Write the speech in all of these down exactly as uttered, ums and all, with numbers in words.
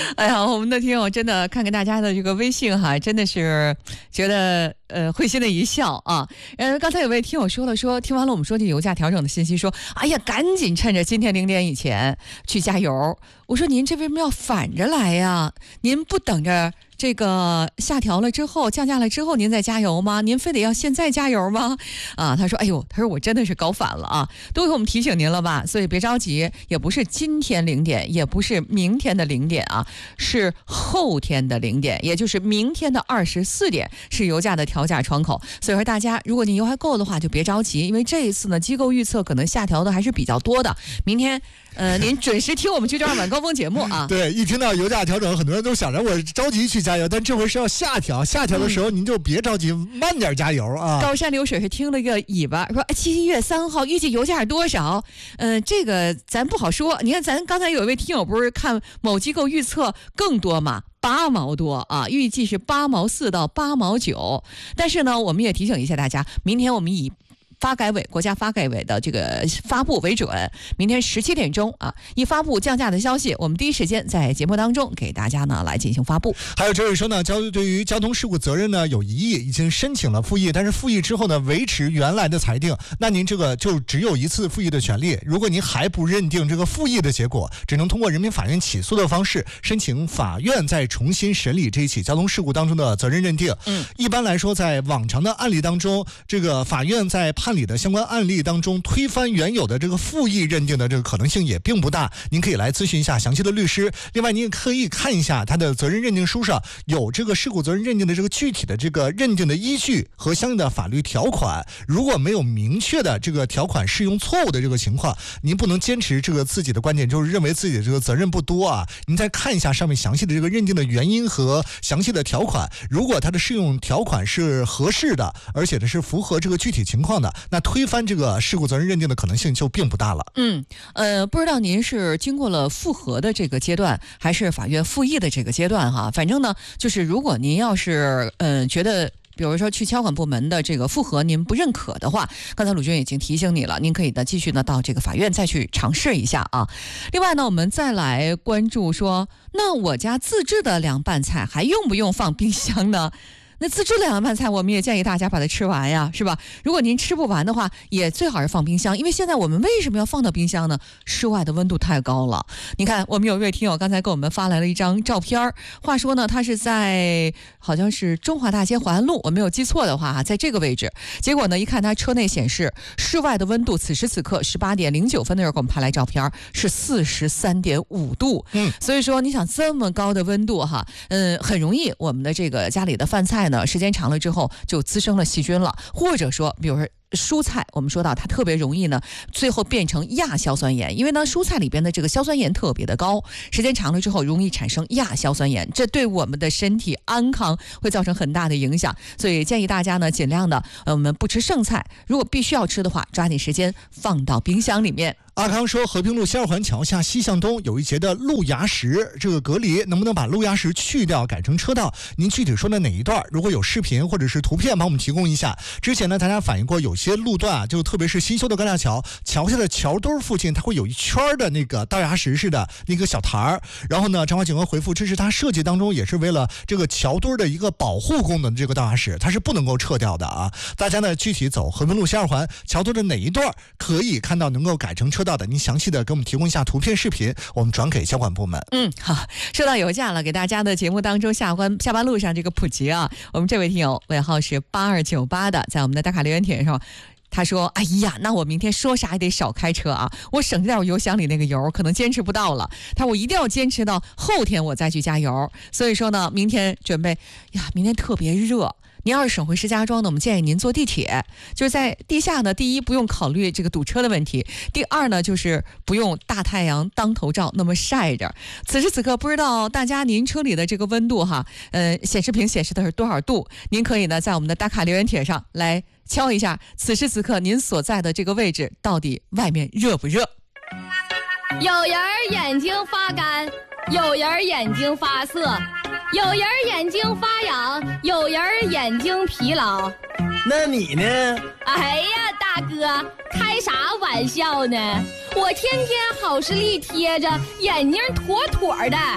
哎呀，我们的听友真的看看大家的这个微信哈，真的是觉得呃会心的一笑啊。呃，刚才有位听友说了说，听完了我们说这油价调整的信息，说哎呀，赶紧趁着今天零点以前去加油。我说您这为什么要反着来呀？您不等着这个下调了之后降价了之后您再加油吗？您非得要现在加油吗？啊，他说哎呦，他说我真的是搞反了啊，都给我们提醒您了吧，所以别着急，也不是今天零点，也不是明天的零点啊，是后天的零点，也就是明天的二十四点是油价的调价窗口。所以说大家如果你油还够的话就别着急，因为这一次呢机构预测可能下调的还是比较多的。明天呃，您准时听我们去这儿晚高峰节目啊。 对，一听到油价调整，很多人都想着我着急去加油，但这回是要下调，下调的时候您就别着急，慢点加油啊。 高山流水是听了一个尾巴，说七月三号预计油价是多少？嗯、呃，这个咱不好说。你看，咱刚才有一位听友不是看某机构预测更多嘛？八毛多啊，预计是八毛四到八毛九。但是呢，我们也提醒一下大家，明天我们以发改委国家发改委的这个发布为准，明天十七点钟啊，一发布降价的消息，我们第一时间在节目当中给大家呢来进行发布。 还有这位说呢，交对于交通事故责任呢有异议，已经申请了复议，但是复议之后呢维持原来的裁定，那您这个就只有一次复议的权利。如果您还不认定这个复议的结果，只能通过人民法院起诉的方式申请法院再重新审理这一起交通事故当中的责任认定。 嗯， 一般来说，在往常的案例当中，这个法院在判理的相关案例当中推翻原有的这个复议认定的这个可能性也并不大，您可以来咨询一下详细的律师。另外您也可以看一下他的责任认定书上有这个事故责任认定的这个具体的这个认定的依据和相应的法律条款，如果没有明确的这个条款适用错误的这个情况，您不能坚持这个自己的观点，就是认为自己的这个责任不多啊。您再看一下上面详细的这个认定的原因和详细的条款，如果它的适用条款是合适的，而且呢是符合这个具体情况的，那推翻这个事故责任认定的可能性就并不大了。 嗯，呃，不知道您是经过了复核的这个阶段，还是法院复议的这个阶段哈？反正呢，就是如果您要是呃觉得，比如说去交管部门的这个复核您不认可的话，刚才鲁军已经提醒你了，您可以呢继续呢到这个法院再去尝试一下啊。另外呢，我们再来关注说，那我家自制的凉拌菜还用不用放冰箱呢？那自制的凉拌菜我们也建议大家把它吃完呀，是吧？如果您吃不完的话，也最好是放冰箱，因为现在我们为什么要放到冰箱呢？室外的温度太高了。你看，我们有一位听友刚才给我们发来了一张照片，话说呢，他是在好像是中华大街淮安路，我没有记错的话，在这个位置。结果呢，一看他车内显示室外的温度，此时此刻十八点零九分的时候给我们拍来照片是四十三点五度。 嗯， 所以说你想这么高的温度哈，嗯，很容易我们的这个家里的饭菜呢，时间长了之后就滋生了细菌了，或者说比如说蔬菜，我们说到它特别容易呢最后变成亚硝酸盐，因为呢蔬菜里边的这个硝酸盐特别的高，时间长了之后容易产生亚硝酸盐，这对我们的身体安康会造成很大的影响。所以建议大家呢尽量的呃我们不吃剩菜，如果必须要吃的话，抓紧时间放到冰箱里面。 阿康说，和平路西二环桥下西向东有一节的路牙石这个隔离，能不能把路牙石去掉，改成车道？您具体说的哪一段？如果有视频或者是图片，帮我们提供一下。之前呢，大家反映过有些路段啊，就特别是新修的高架桥，桥下的桥墩附近，它会有一圈的那个大牙石似的那个小台儿。然后呢，张华警官回复，这是它设计当中也是为了这个桥墩的一个保护功能的这个大牙石，它是不能够撤掉的啊。大家呢具体走和平路西二环桥墩的哪一段可以看到能够改成车道的，您详细的给我们提供一下图片视频，我们转给交管部门。 嗯，好，说到油价了，给大家的节目当中下班下班路上这个普及啊，我们这位听友尾号是八二九八的，在我们的打卡留言帖上。他说哎呀，那我明天说啥也得少开车啊，我省着点我油箱里那个油可能坚持不到了，他说我一定要坚持到后天我再去加油。所以说呢，明天准备呀，明天特别热，您要是省回石家庄呢，我们建议您坐地铁，就是在地下呢，第一不用考虑这个堵车的问题，第二呢就是不用大太阳当头照那么晒着。此时此刻不知道大家您车里的这个温度哈，呃，显示屏显示的是多少度？您可以呢在我们的打卡留言帖上来敲一下，此时此刻您所在的这个位置到底外面热不热？ 有人眼睛发干，有人眼睛发涩，有人眼睛发痒，有人眼睛疲劳。 那你呢？ 哎呀，大哥，开啥玩笑呢？我天天好视力贴着，眼睛妥妥的。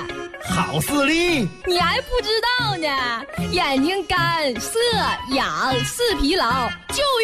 好视力。 你还不知道呢，眼睛干涩痒、视疲劳就